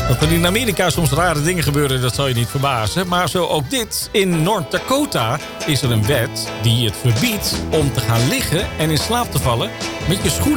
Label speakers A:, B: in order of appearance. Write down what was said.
A: Dat er in Amerika soms rare dingen gebeuren, dat zal je niet verbazen. Maar zo ook dit. In North Dakota is er een wet die het verbiedt om te gaan liggen en in slaap te vallen met je schoenen